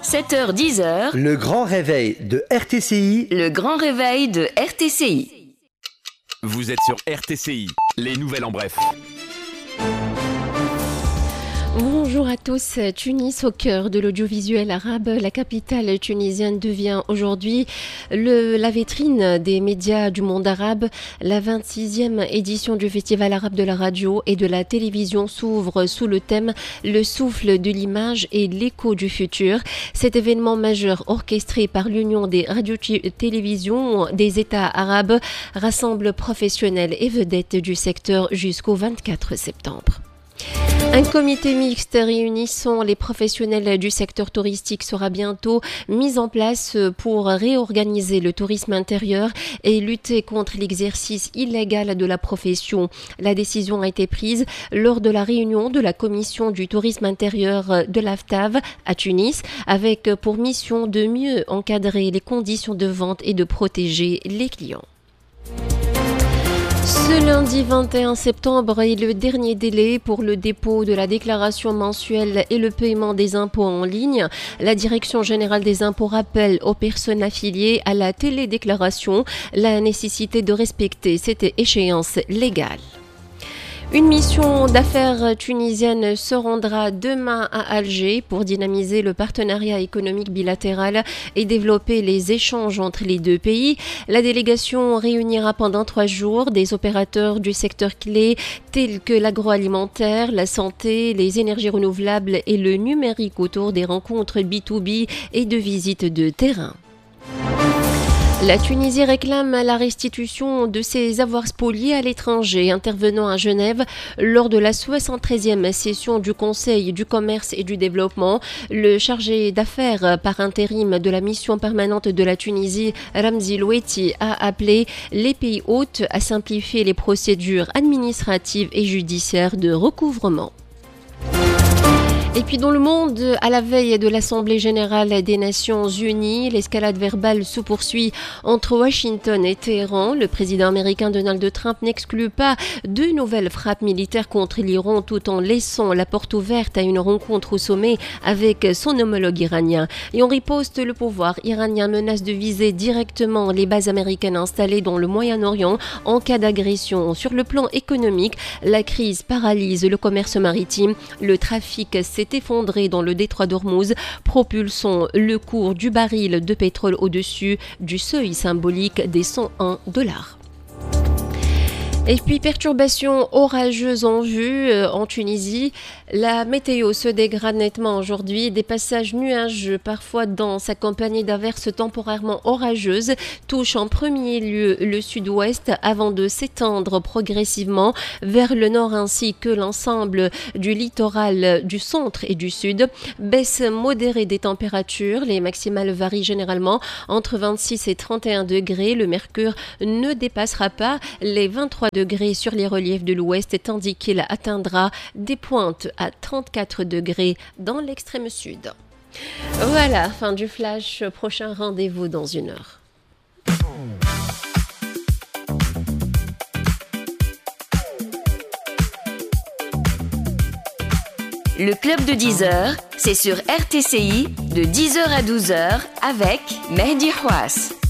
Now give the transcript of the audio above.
7h-10h, Le grand réveil de RTCI. le grand réveil de RTCI. Vous êtes sur RTCI, les nouvelles en bref. Bonjour à tous. Tunis, au cœur de l'audiovisuel arabe, la capitale tunisienne devient aujourd'hui la vitrine des médias du monde arabe. La 26e édition du Festival arabe de la radio et de la télévision s'ouvre sous le thème « Le souffle de l'image et l'écho du futur ». Cet événement majeur orchestré par l'Union des radios-télévisions des États arabes rassemble professionnels et vedettes du secteur jusqu'au 24 septembre. Un comité mixte réunissant les professionnels du secteur touristique sera bientôt mis en place pour réorganiser le tourisme intérieur et lutter contre l'exercice illégal de la profession. La décision a été prise lors de la réunion de la commission du tourisme intérieur de l'AFTAV à Tunis, avec pour mission de mieux encadrer les conditions de vente et de protéger les clients. Ce lundi 21 septembre est le dernier délai pour le dépôt de la déclaration mensuelle et le paiement des impôts en ligne. La Direction générale des impôts rappelle aux personnes affiliées à la télédéclaration la nécessité de respecter cette échéance légale. Une mission d'affaires tunisienne se rendra demain à Alger pour dynamiser le partenariat économique bilatéral et développer les échanges entre les deux pays. La délégation réunira pendant 3 jours des opérateurs du secteur clé tels que l'agroalimentaire, la santé, les énergies renouvelables et le numérique autour des rencontres B2B et de visites de terrain. La Tunisie réclame la restitution de ses avoirs spoliés à l'étranger. Intervenant à Genève lors de la 73e session du Conseil du commerce et du développement, le chargé d'affaires par intérim de la mission permanente de la Tunisie, Ramzi Loueti, a appelé les pays hôtes à simplifier les procédures administratives et judiciaires de recouvrement. Et puis dans le monde, à la veille de l'Assemblée générale des Nations Unies, l'escalade verbale se poursuit entre Washington et Téhéran. Le président américain Donald Trump n'exclut pas de nouvelles frappes militaires contre l'Iran tout en laissant la porte ouverte à une rencontre au sommet avec son homologue iranien. Et en riposte, le pouvoir iranien menace de viser directement les bases américaines installées dans le Moyen-Orient en cas d'agression. Sur le plan économique, la crise paralyse le commerce maritime. Le trafic s'est effondré dans le détroit d'Ormuz, propulsant le cours du baril de pétrole au-dessus du seuil symbolique des $101. Et puis, perturbations orageuses en vue en Tunisie. La météo se dégrade nettement aujourd'hui. Des passages nuageux, parfois denses, accompagnés d'averses temporairement orageuses, touchent en premier lieu le sud-ouest avant de s'étendre progressivement vers le nord ainsi que l'ensemble du littoral du centre et du sud. Baisse modérée des températures. Les maximales varient généralement entre 26 et 31 degrés. Le mercure ne dépassera pas les 23 degrés sur les reliefs de l'ouest, tandis qu'il atteindra des pointes à 34 degrés dans l'extrême sud. Voilà, fin du flash. Prochain rendez-vous dans 1 heure. Le club de 10h, c'est sur RTCI de 10h à 12h avec Mehdi Houas.